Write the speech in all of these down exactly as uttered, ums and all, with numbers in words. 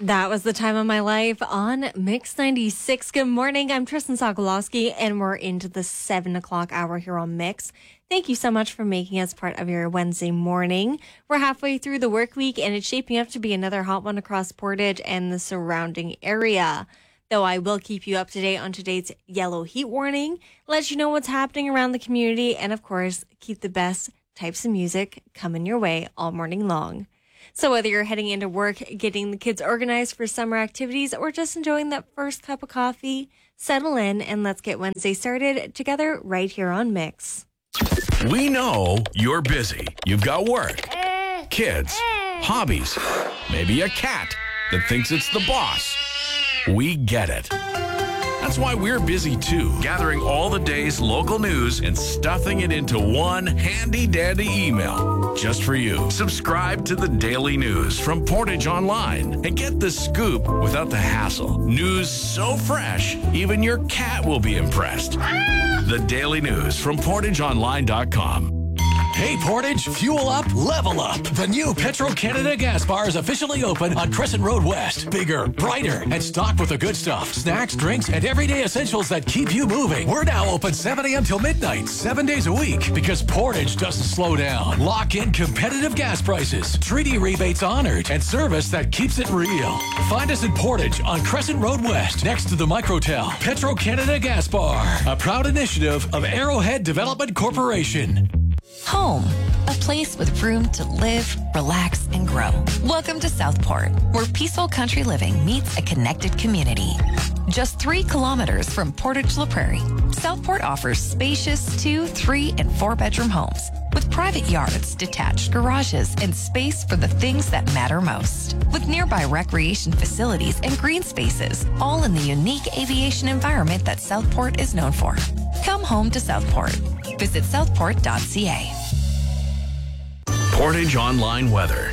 That was the time of my life on Mix ninety-six. Good morning. I'm Tristan Sokolowski, and we're into the seven o'clock hour here on Mix. Thank you so much for making us part of your Wednesday morning. We're halfway through the work week, and it's shaping up to be another hot one across Portage and the surrounding area. Though I will keep you up to date on today's yellow heat warning, let you know what's happening around the community, and of course, keep the best types of music coming your way all morning long. So whether you're heading into work, getting the kids organized for summer activities, or just enjoying that first cup of coffee, settle in and let's get Wednesday started together right here on Mix. We know you're busy. You've got work, kids, hobbies, maybe a cat that thinks it's the boss. We get it. That's why we're busy too, gathering all the day's local news and stuffing it into one handy-dandy email just for you. Subscribe to the Daily News from Portage Online and get the scoop without the hassle. News so fresh, even your cat will be impressed. The Daily News from portage online dot com. Hey Portage, fuel up, level up. The new Petro-Canada gas bar is officially open on Crescent Road West. Bigger, brighter, and stocked with the good stuff. Snacks, drinks, and everyday essentials that keep you moving. We're now open seven a.m. till midnight, seven days a week, because Portage doesn't slow down. Lock in competitive gas prices, treaty rebates honored, and service that keeps it real. Find us in Portage on Crescent Road West, next to the Microtel. Petro-Canada Gas Bar, a proud initiative of Arrowhead Development Corporation. Home, a place with room to live, relax, and grow. Welcome to Southport, where peaceful country living meets a connected community. Just three kilometers from Portage La Prairie, Southport offers spacious two, three, and four-bedroom homes with private yards, detached garages, and space for the things that matter most. With nearby recreation facilities and green spaces, all in the unique aviation environment that Southport is known for. Come home to Southport. Visit southport dot c a. Portage Online weather.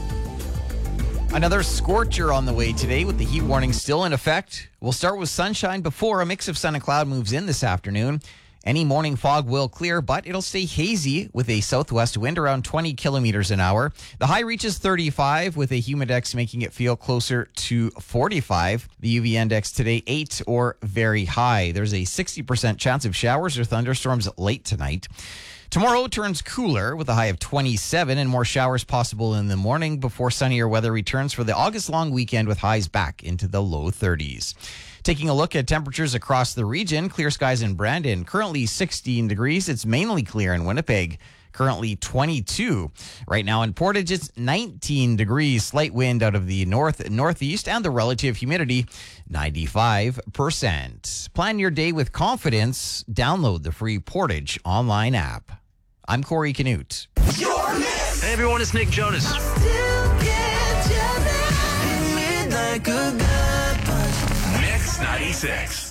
Another scorcher on the way today with the heat warning still in effect. We'll start with sunshine before a mix of sun and cloud moves in this afternoon. Any morning fog will clear, but it'll stay hazy with a southwest wind around twenty kilometers an hour. The high reaches thirty-five with a humidex making it feel closer to forty-five. The U V index today, eight or very high. There's a sixty percent chance of showers or thunderstorms late tonight. Tomorrow turns cooler with a high of twenty-seven and more showers possible in the morning before sunnier weather returns for the August long weekend with highs back into the low thirties. Taking a look at temperatures across the region, clear skies in Brandon, currently sixteen degrees. It's mainly clear in Winnipeg, currently twenty-two. Right now in Portage, it's nineteen degrees, slight wind out of the north and northeast, and the relative humidity, ninety-five percent. Plan your day with confidence. Download the free Portage online app. I'm Corey Canute. Hey everyone, it's Nick Jonas. Mix ninety-six.